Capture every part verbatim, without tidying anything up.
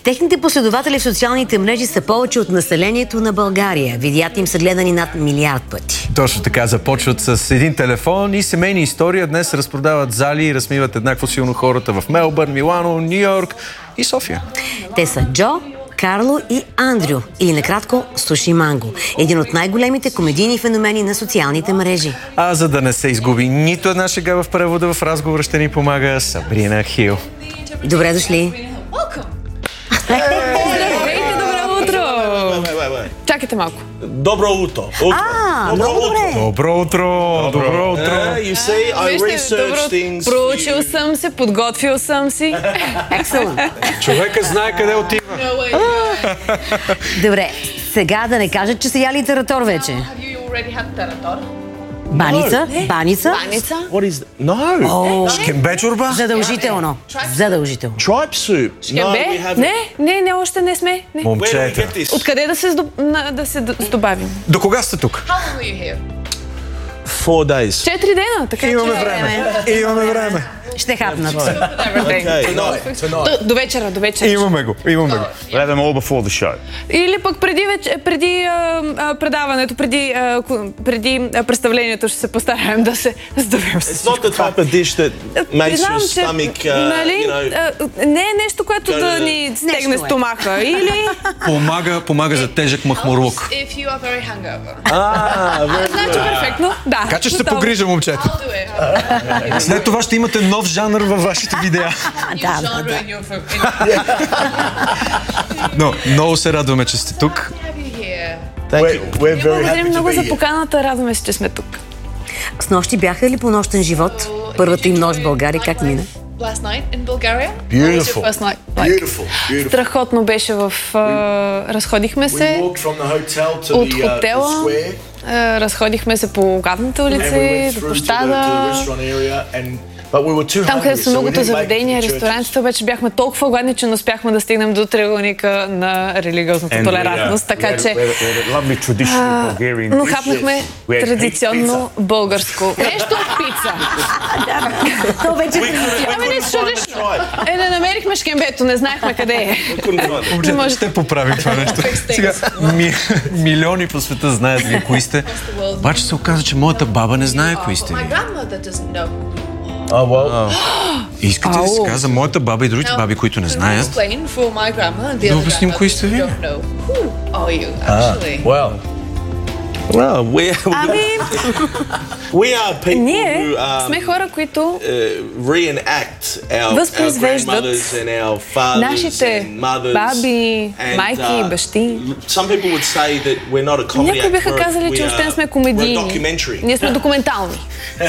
Техните последователи в социалните мрежи са повече от населението на България. Видеята им са гледани над милиард пъти. Точно така, започват с един телефон и семейни истории. Днес разпродават зали и размиват еднакво силно хората в Мелбърн, Милано, Ню Йорк и София. Те са Джо, Карло и Андрю, или накратко Суши Манго. Един от най-големите комедийни феномени на социалните мрежи. А за да не се изгуби нито една шега в превода, в разговора ще ни помага Сабрина Хил. Добре дошли! Здравейте, добро утро! Чакайте малко. Добро утро. А, много добре. Добро утро! Добро утро! You see, I researched things. Проучил съм се, подготвил съм си. Excellent. Човека знае къде отива. Добре, сега да не кажат, че са яли таратор вече. Баница? Баница? Баница? What is that? No. Шкембе чорба? Задължително. Задължително. Tripe soup. No, we Шкембе? haven't. Не, не, не, още не сме. Не. Where do we Момчета. get this? Откъде да се, сдоб... на- да се д- здобавим? До кога сте тук? Four days. Четири дена, така Имаме че... време. Имаме време. Ще хапнат. Okay. До, до вечера, до вечера. Имаме го. Имаме го. Let them all before the show. Или пък преди, веч... преди а, а, предаването, преди, а, ку- преди а, представлението ще се постараем да се здобим с It's not the type of dish that makes Признавам, your че, stomach, uh, нали, you know... а, не е нещо, което Go да to- ни стегне Нещо е. стомаха. Или... Помага, помага за тежък махмурлук. If you are very hungover. Ah, very Значи перфектно, да. Така че ще се готово. погрижа, момчета. I'll do it. След това ще имате нов жанр във вашите видеа. New Да, да, genre да. in your in Но много се радваме, че сте тук. have you here. Thank you. We're very Благодарим happy to много be за here. поканата, радваме се, че сме тук. С нощи бяха ли по нощен живот? Първата им нощ в България как мина? Last night in Bulgaria. Beautiful. First night, like, Beautiful. Beautiful. страхотно беше в... а, разходихме We се, walked from the hotel to от the, uh, the хотела, square. а, разходихме се по главната And we улица, went до through to the, to the площада. restaurant area and but we were too Там, hungry, където са so we многото didn't make it заведения, to churches. ресторантите, обаче бяхме толкова гладни, че не успяхме да стигнем до триъгълника на религиозната толерантност, така че... Lovely traditional Bulgarian Но dish. хапнахме We had традиционно българско. Нещо от пица. То вече... We couldn't, we Ами couldn't нещо find the лично. tribe. Е, не намерихме шкембето, не знаехме къде е. We couldn't find it. Момчета, ще поправим това нещо. Сега, ми, милиони по света знаят вие кои сте. Обаче се оказа, че моята баба не знае кои сте. My grandmother doesn't know. Oh, well. Искате да си каза моята баба и другите баби, които не to знаят? explain for my grandma and the Да other обясним кои сте grandmothers who вие. don't know. Who are you actually? Well. Well, we are, Ами, we are people ние who um, сме хора, които uh, reenact our, our възпроизвеждат grandmothers and our fathers нашите and mothers. баби, and, майки, uh, бащи. Some people would say that we're not a comedy Някои act, биха we're- казали, че we още не are- сме we're a комедийни. documentary. Ние сме документални.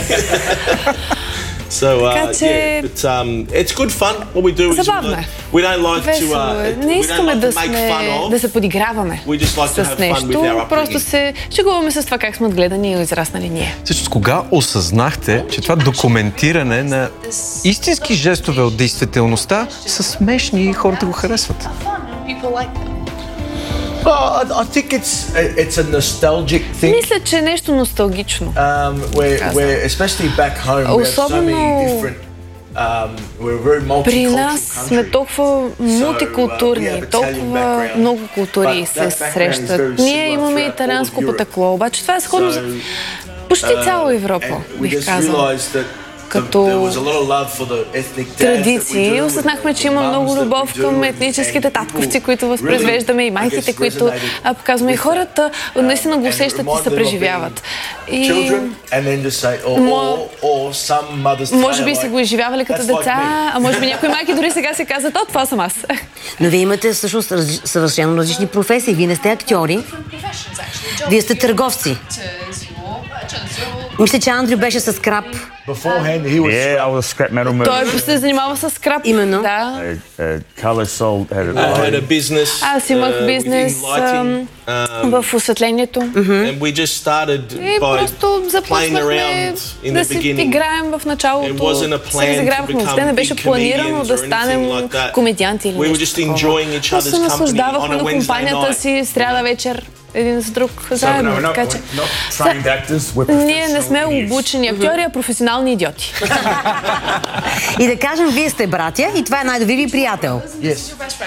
So, uh, Така че- yeah, but um, it's good fun. What we do is we Забавно don't, е. we don't like to, Весело uh, е. we Не don't искаме like да, to make сме, fun of. да се подиграваме We just like to have с fun with нещо. our Просто upbringing. се шегуваме с това как сме отгледани и израснали ние. Всъщност, кога осъзнахте, че това документиране на истински жестове от действителността са смешни и хората го харесват? Fun. People like them. Well, I, I think it's it's a nostalgic thing. Мисля, че е нещо носталгично. Um, we're, we're especially back home. We have so Особено many different. Um, we're a very При multicultural нас сме country. толкова So, uh, we мултикултурни, have Italian толкова background, много култури but се that background is срещат. very Ние similar имаме throughout италианско all of Europe. потекло, обаче това е сходно за So, почти цяла uh, Европа, and we бих just казал. realized that Като there was a lot of love for the ethnic dads that we Традиции. do, Осъзнахме, че the има mums много that we любов do, към and- етническите and татковци, people които възпроизвеждаме, и really, I майките, guess, които resonated а, показваме. И with хората наистина го and усещат и remind them of съпреживяват. being И children, and then just say, or, Мо- or, or some mothers може today би are са like, го изживявали като "That's like деца, me." а може би някои майки дори сега се казват, о, това съм аз. Но вие имате всъщност разли- съвършено различни професии. Вие не сте актьори, Professions actually. вие сте търговци. Doctors, you're merchants, you're Мисля, че Андрю беше с крап. Beforehand, he was Yeah, I was a scrap metal Той merchant. се занимава с скрап. Именно. Да. Uh, uh, Colour sold, had I had a a business. Аз имах uh, бизнес within lighting, ам, в осветлението. and we just started И by просто playing започнахме around in да the си beginning. играем в It началото. wasn't a Се plan to разигравахме. Въобще не become беше big планирано comedians да or anything станем like that. комедианти или We were нещо just такова. enjoying each Просто other's се company наслаждавахме on a на Wednesday компанията night. си сряда вечер един с друг заедно. No, we're not, Така че we're not trained actors, we're ние не сме professional idiots. обучени актьори, а професионални идиоти. И да кажем, вие сте братя и това е най-добри ви приятел. Yes. your best friend.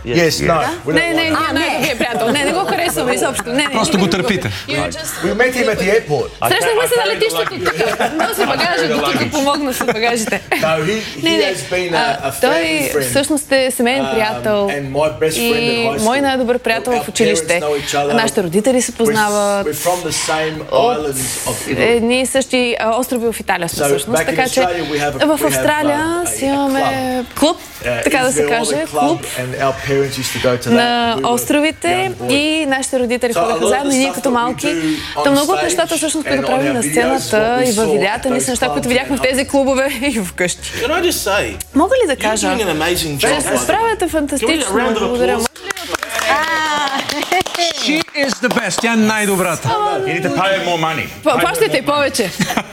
Yes, no. We Не, don't не, like не, най-добрият приятел. Не, не го харесваме изобщо. Не, не, Просто не, го не търпите. You're just. We met him at the airport. Срещнахме се на I carried the летището. luggage. Носи багажа, до тук помогна с багажите. No, he, he Не, не. has been a, А, a family той friend. всъщност е семейен Um, приятел and my best friend и at high мой school. най-добър приятел Our в училище. parents know each other. Нашите родители се We're, познават. we're from the same От islands of Italy. едни и същи а, острови в Италия сме So, всъщност. back in Така че Australia, we have a- в we have, Австралия uh, a- си a имаме клуб, Uh, така да се Israel, каже, the club, клуб and our parents used to go to that. на We were островите young boys. и нашите родители So, a lot ходеха of заедно the и ние stuff като that we малки. do on Та много от stage нещата всъщност, които and on правим our на videos, сцената what we и във saw видеята at ни those са неща, които clubs видяхме в and тези клубове и вкъщи. Can I just say, Мога ли да you're кажа, doing an amazing че job. by се the way. справяте Can we get a фантастично. round of Благодаря. applause? She is the best. Тя е най-добрата. You need to pay her more money. П- Плащайте и повече.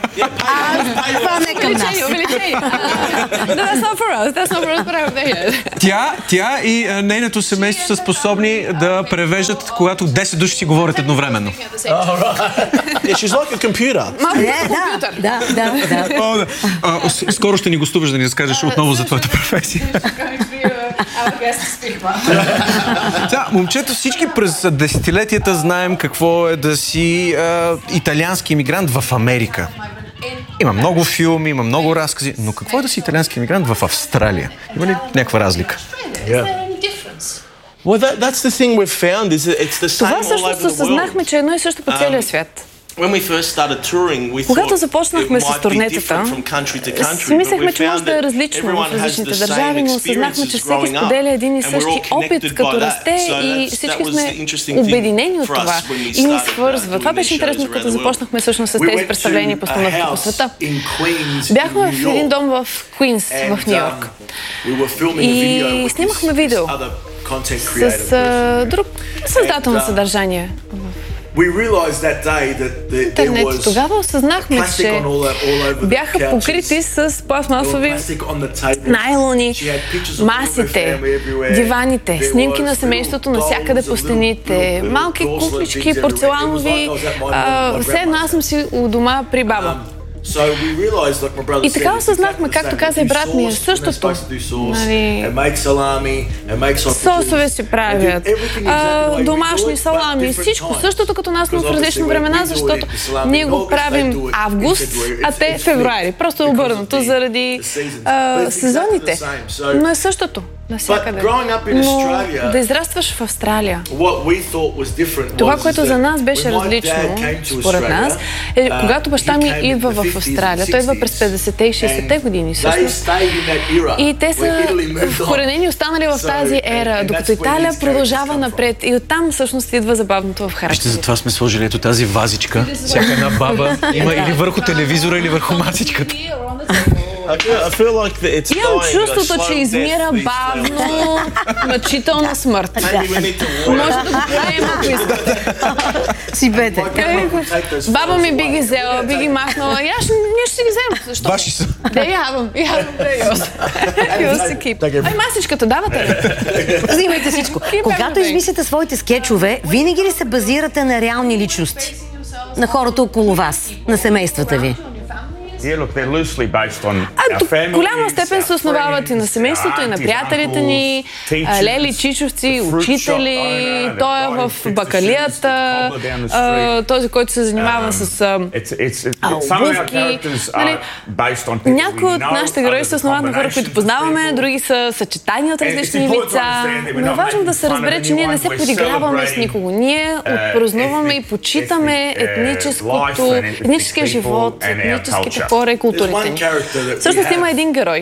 Това не е към нас. Увеличение, увеличение. No, that's not for us. That's not for us, but I'm there. Тя, тя и а, нейното семейство са способни да превеждат, когато десет души си говорят едновременно. At the same time. Yeah, she's like a computer. Малко Е, като да, компютър. да, да, да. О, да. А, с- скоро ще ни гостуваш да ни разкажеш отново за твоята професия. Going to be uh, our guest speaker. Тя, момчета, всички през десетилетията знаем какво е да си а, италиански имигрант в Америка. Има много филми, има много разкази, но какво е да си италиански имигрант в Австралия? Има ли някаква разлика? Is there any difference? Well, that, that's the thing we've found is that it's the same Това all всъщност over the осъзнахме, world. че е едно и също по целия свят. When we first started touring, we Когато thought започнахме it с might be турнетата, different from country to country, си but мислехме, we че може found да е that различно в everyone has различните the държави, same но осъзнахме, че experiences всеки growing up, споделя един и and we're същи all опит, connected като by that. расте So и that's- всички that was сме the interesting thing обединени от for us това when we и ни started, uh, свързва. Това doing беше these интересно, shows като around the започнахме всъщност с We тези went представления to по a постановки по house света. in Queens, Бяхме in в New един York. дом в Куинс, в Нью Йорк. We were filming a И video with снимахме this- видео this other content С creator. а, друг създател на And, uh, съдържание. We realized that day that the- there Интернет. was Тогава осъзнахме, plastic че on all, that, all over the бяха couches. покрити с There was пластмасови plastic on the table. найлони, She had pictures of all her масите, family everywhere. диваните, There снимки was на little семейството dolls, навсякъде little- по стените, little- little малки porcelain куклички, things everywhere. It was порцеланови. like I was at my- а, my Все едно аз съм си у дома при баба. So we realized, like my brother И така said, осъзнахме, exactly the както same. каза и We do брат ми, е sauce when they're същото. supposed to do sauce, Нали, and make salami, and make sausages, Сосове си and do правят, everything а, exactly the way we do домашни it, but салами, different всичко times. същото като нас, но в Because различни obviously времена, when we do защото it, the salami ние in го August, they правим do it in август, February. а It's- те it's февруари. flipped Просто because of обърнато the- заради the seasons. а, But it's exactly сезоните. the same. So- Но е същото навсякъде. But growing up in Но Australia- да израстваш в Австралия, What we thought was different това, was което that за нас беше when my различно, dad came to според Australia, нас, е, uh, когато баща he ми came in идва the в fifties and Австралия. Той идва през петдесетте и шейсетте години They всъщност. stayed in that era И те са when Italy moved on. вкоренени останали в So, тази and- ера, and докато that's where Италия these продължава characters come напред. И оттам всъщност идва забавното в Вижте, характера. затова сме сложили ето тази вазичка. Всяка една баба има или върху телевизора, или върху масичката. Here on the table. I feel, I feel like that it's Имам dying, чувството, a че slow измира death these бавно, мъчителна смърт. days. Maybe we need to warn. Може да го поем, ако искате. Си бете. Баба ми би ги взела, би ги махнала. И аз ще- ние ще си ги вземем. Защо? Ваши са. Да, явам. Явам да яз. Яз си кип. Ай, масичката, давате ли? Взимайте всичко. Keep Когато everything. измислите своите скетчове, винаги ли се базирате на реални личности? На хората около вас, на семействата ви? Yeah, look, they're loosely based on А, our до families, голяма степен се our основават и на friends, семейството, и на our приятелите aunties, ни, uncles, а, лели, teachers, чичовци, the fruit shop учители, owner, the той е guy в who fixes the бакалията, shoes, the cobbler down the а, street. този, който се занимава с... а, It's, it's, it's, А, some of our обувки, characters нали, are based on people Някои we от know, нашите герои others са are основани на хора, combinations които of познаваме, people. други са съчетания от And it's различни important to лица. understand that we're Но е not важно да making се fun of разбере, че ние не anyone, се we're подиграваме с celebrating, никого. Ние uh, отпразнуваме и ethnic- почитаме ethnic, uh, етническото, life and ethnic етническия people живот, and our етническите culture. хора и културите There's one ни. character that we Всъщност има have един герой,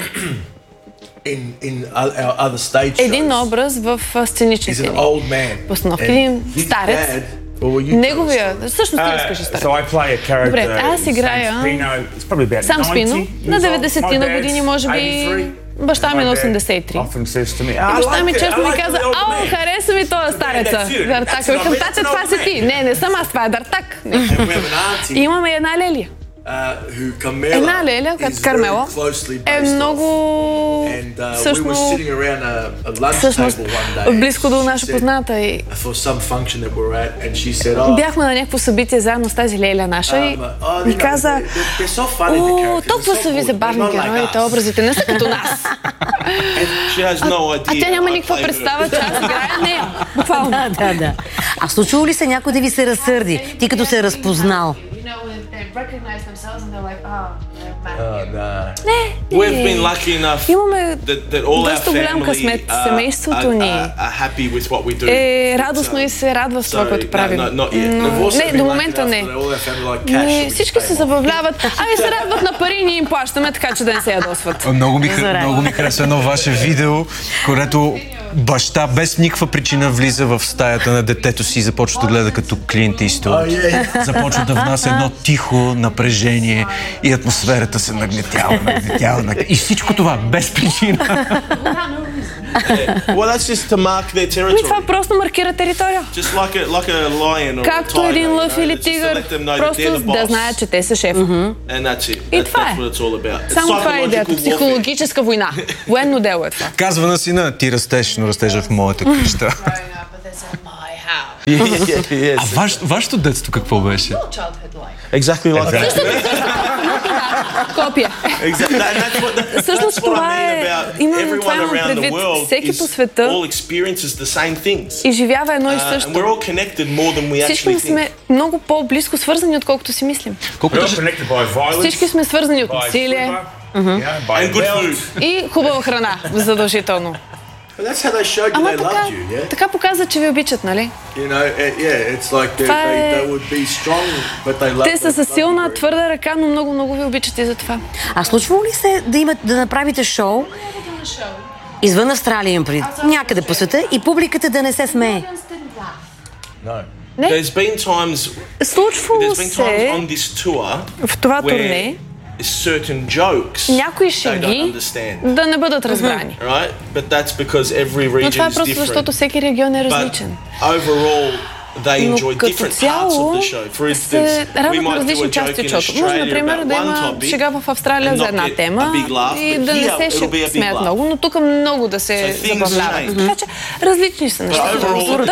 in, in our other stage един shows. образ в а, He's сценичните an ни. old man. Постановки. And Един his старец. dad- Well, well, you tell us. Неговия, всъщност ти Uh, разкажи so старец. I play a character. Добре, аз Sam играя Spino. It's probably about Сам Спино, ninety на years old. деветдесетте My на dad's години, може би. eighty-three. Баща ми е на My dad осемдесет и три. often says to me, И "I баща ми like it. често I ми like каза, the old ау, man." хареса ми този стареца. that's you. Дартак. That's Викам, not me, тате, it's това an си old ти. man. Не, не съм аз, това е Дартак. Не. And we have an auntie. И имаме една Лелия. Една леля, като Кармела, е много всъщност, всъщност близко до наша позната. И бяхме на някакво събитие заедно с тази леля наша и ми каза: о, толкова са ви забавни героите, образите, не са като нас. А тя няма никаква представа, че аз играя нея. Буквално. Да, да, да. А случило ли се някой да ви се разсърди, ти като се е разпознал? Не, не. Имаме доста голям късмет. Семейството ни е радостно и се радва с това, което правим. Не, до момента не. Всички се забавляват. Ами се радват на пари и ние им плащаме, така че да не се ядосват. Много ми, много ми харесва едно ваше видео, което баща без никаква причина влиза в стаята на детето си и започва да гледа като Клинт Иствуд. Започва да внася едно тихо напрежение и атмосферата се нагнетява, нагнетява, нагнетява. И всичко това без причина. И това просто маркира територия. Както един лъв или тигър, просто да знаят, че те са шеф. И това е. Само това е идеята. Психологическа война. Военно дело е това. Казва на сина: ти растеш, но растеш в моята къща. А ваш, вашето детство какво беше? Exactly like that. Копия. Всъщност това е, именно това имам предвид. Всеки по света изживява едно и също. Всички сме много по-близко свързани, отколкото си мислим. Всички сме свързани от насилие и хубава храна, задължително. Ама така, така показва, че ви обичат, нали? Това е... Те са със силна, твърда ръка, но много-много ви обичат и за това. А случва ли се да, имат, да направите шоу извън Австралия, им пред някъде по света и публиката да не се смее? Не. Случвало се в това турне някои шеги да не бъдат разбрани. Но това е просто защото всеки регион е различен. Но като цяло се радват на различни части от шоуто. Може, например, да има шега в Австралия за една тема и да не се смеят много, но тук много да се забавляват. Така че различни са нещата.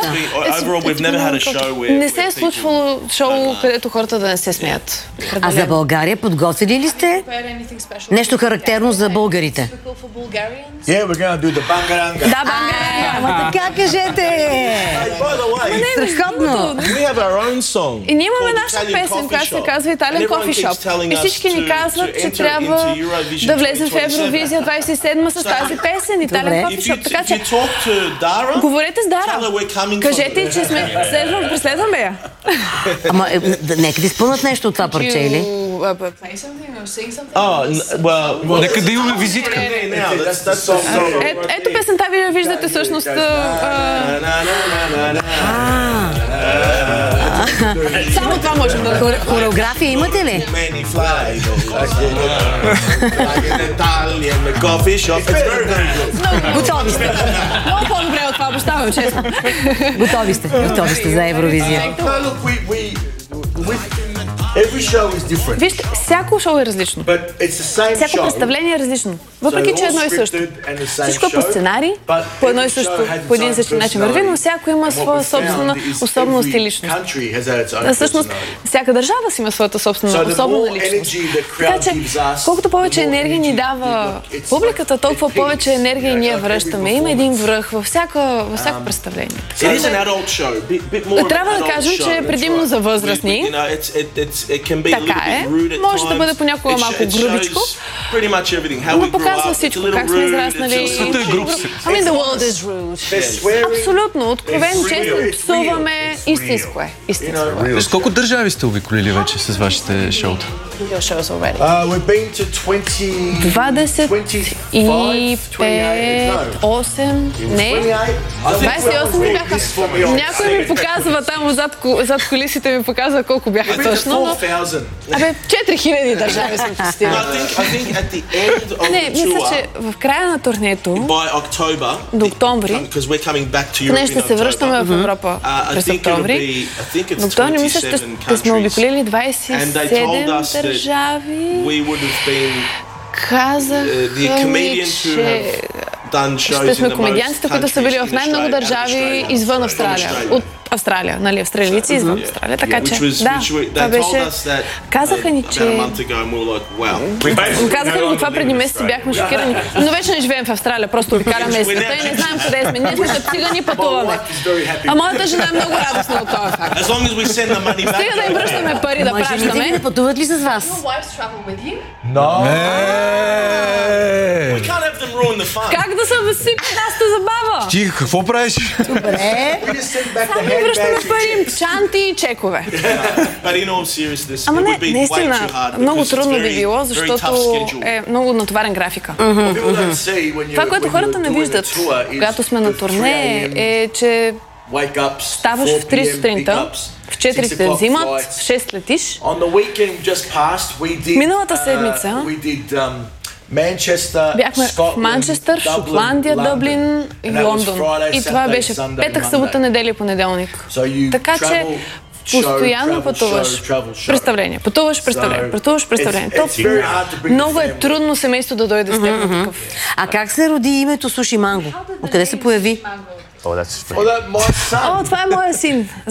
Не се е случвало шоу, където хората да не се смеят. А за България подготвили ли сте нещо характерно за българите? Yeah, we're gonna do the bangaranga. Да, бангарanga. Ама така кажете! Страхотно! We have our own song. И ние имаме наша песен, която се казва Italian Coffee Shop. И всички ни казват, че трябва да влезем в Евровизия двайсет и седма с тази песен, Italian Coffee Shop. Така че говорете с Дара. Кажете й, че сме следваме, преследваме я. Ама нека да изпълнат нещо от това парче, или? Нека да имаме визитка. Ето песента ви я виждате всъщност. Само това можем да... Хореография имате ли? Готови сте. Много по-добре от това, обещавам, честно. Готови сте. Готови сте за Евровизия. Вижте, всяко шоу е различно. Всяко представление е различно. Въпреки, че е едно и също. Всичко е по сценарий, по едно и също, по един и същи начин върви, но всяко има своя собствена особеност и личност. Всъщност, всяка държава си има своята собствена особена личност. Така че, колкото повече енергия ни дава публиката, толкова повече енергия ние връщаме. Има един връх във всяко представление. Трябва да кажем, че е предимно за възрастни. Така е. Може да бъде понякога малко грубичко, но показва всичко, как сме израснали. I mean, the world is rude. Абсолютно. Откровено, честно псуваме. Истинско е. Истинско е. С колко държави сте обиколили вече с вашите шоута? двадесет и пет, осем, не, двадесет и осем ми бяха. Някой ми показва там зад, зад колисите ми показва колко бяха точно, но Абе, четири хиляди държави сме посетили. Не, мисля, че в края на турнето, до октомври, поне ще се връщаме в Европа през октомври, до октомври мисля, ще, ще сме обиколили двадесет и седем държави. Казаха ми, че ще сме комедиантите, които са били в най-много държави извън Австралия. От Австралия, нали, австралийци извън Австралия, така че, да, това беше... Казаха ни, че... Казаха ни това преди месеци, бяхме шокирани. Но вече не живеем в Австралия, просто обикаляме света и не знаем къде сме. Ние сме като цигани пътуваме. А моята жена е много радостна от този факт. Стига да им връщаме пари да пращаме. Не пътуват ли с вас? Как да се възсипи нашата забава? Ти какво правиш? Добре. Само ми връщаме пари, чанти и чекове. Ама не, наистина, много трудно би било, защото е много натоварен графика. Това, което хората не виждат, когато сме на турне, е, че ставаш в три сутринта, в четири те взимат, в шест летиш. Миналата седмица бяхме в Манчестър, Шотландия, Дъблин и Лондон. И това беше петък, събота, неделя и понеделник. Така че постоянно пътуваш представление, пътуваш представление, пътуваш представление. То много е трудно семейство да дойде с теб на такъв. А как се роди името Суши Манго? Откъде се появи? О, това е моя син.